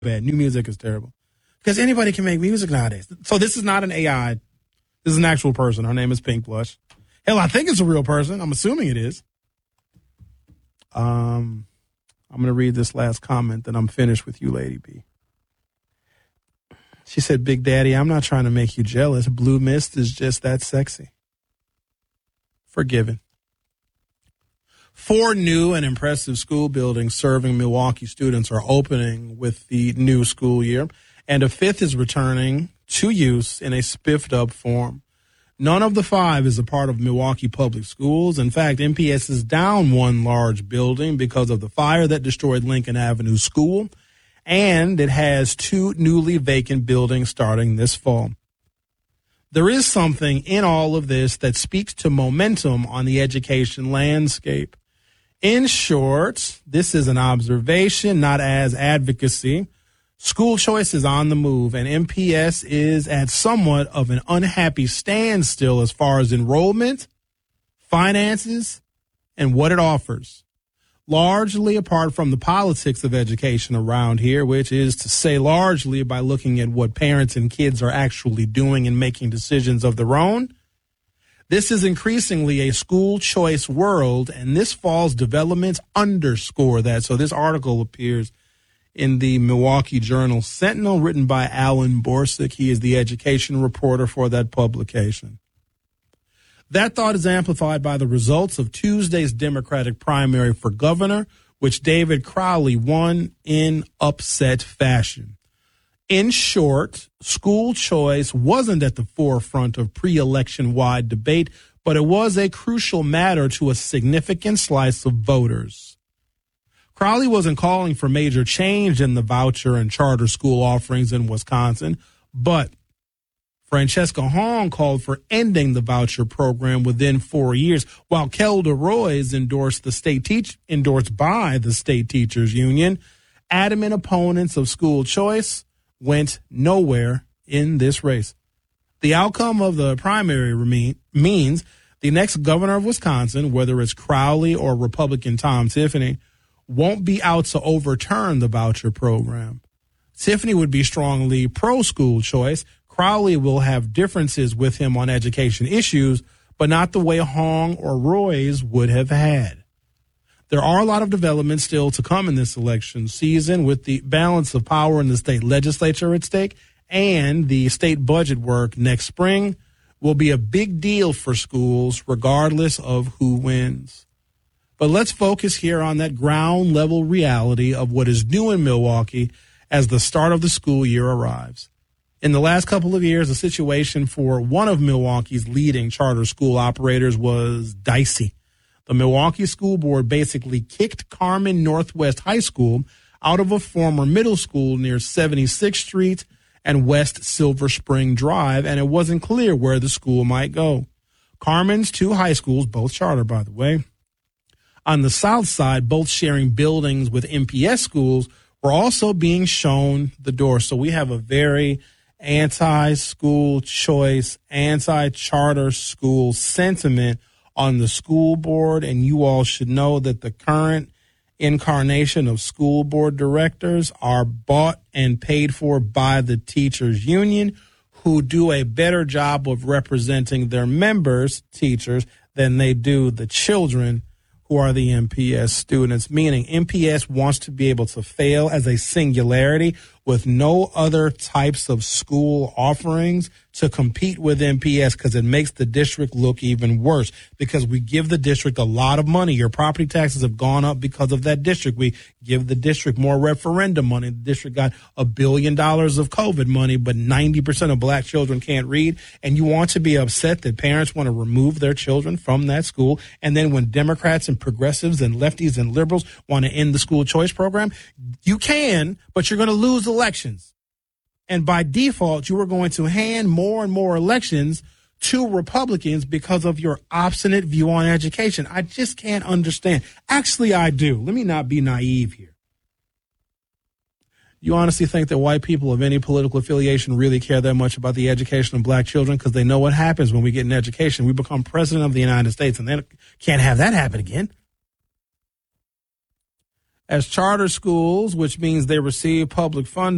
bad. New music is terrible. Because anybody can make music nowadays. So this is not an AI. This is an actual person. Her name is Pink Blush. Hell, I think it's a real person. I'm assuming it is. I'm going to read this last comment, then I'm finished with you, Lady B. She said, Big Daddy, I'm not trying to make you jealous. Blue Mist is just that sexy. Forgiven. 4 new and impressive school buildings serving Milwaukee students are opening with the new school year, and a 5th is returning to use in a spiffed up form. None of the 5 is a part of Milwaukee Public Schools. In fact, MPS is down one large building because of the fire that destroyed Lincoln Avenue School, and it has 2 newly vacant buildings starting this fall. There is something in all of this that speaks to momentum on the education landscape. In short, this is an observation, not as advocacy. School choice is on the move, and MPS is at somewhat of an unhappy standstill as far as enrollment, finances, and what it offers. Largely apart from the politics of education around here, which is to say largely by looking at what parents and kids are actually doing and making decisions of their own. This is increasingly a school choice world, and this fall's developments underscore that. So this article appears in the Milwaukee Journal Sentinel, written by Alan Borsick. He is the education reporter for that publication. That thought is amplified by the results of Tuesday's Democratic primary for governor, which David Crowley won in upset fashion. In short, school choice wasn't at the forefront of pre-election-wide debate, but it was a crucial matter to a significant slice of voters. Crowley wasn't calling for major change in the voucher and charter school offerings in Wisconsin, but Francesca Hong called for ending the voucher program within 4 years, while Kelda Roys endorsed by the State Teachers Union. Adamant opponents of school choice went nowhere in this race. The outcome of the primary means the next governor of Wisconsin, whether it's Crowley or Republican Tom Tiffany, won't be out to overturn the voucher program. Tiffany would be strongly pro-school choice. Crowley will have differences with him on education issues, but not the way Hong or Roy's would have had. There are a lot of developments still to come in this election season, with the balance of power in the state legislature at stake, and the state budget work next spring will be a big deal for schools regardless of who wins. But let's focus here on that ground level reality of what is new in Milwaukee as the start of the school year arrives. In the last couple of years, the situation for one of Milwaukee's leading charter school operators was dicey. The Milwaukee School Board basically kicked Carmen Northwest High School out of a former middle school near 76th Street and West Silver Spring Drive, and it wasn't clear where the school might go. Carmen's 2 high schools, both charter, by the way, on the south side, both sharing buildings with MPS schools, were also being shown the door. So we have a very anti-school choice, anti-charter school sentiment on the school board, and you all should know that the current incarnation of school board directors are bought and paid for by the teachers union, who do a better job of representing their members, teachers, than they do the children who are the MPS students, meaning MPS wants to be able to fail as a singularity with no other types of school offerings to compete with MPS, because it makes the district look even worse, because we give the district a lot of money. Your property taxes have gone up because of that district. We give the district more referendum money. The district got $1 billion of COVID money, but 90% of black children can't read. And you want to be upset that parents want to remove their children from that school. And then when Democrats and progressives and lefties and liberals want to end the school choice program, you can, but you're going to lose elections. And by default, you are going to hand more and more elections to Republicans because of your obstinate view on education. I just can't understand. Actually, I do. Let me not be naive here. You honestly think that white people of any political affiliation really care that much about the education of black children? Because they know what happens when we get an education. We become president of the United States, and they can't have that happen again. As charter schools, which means they receive public funding,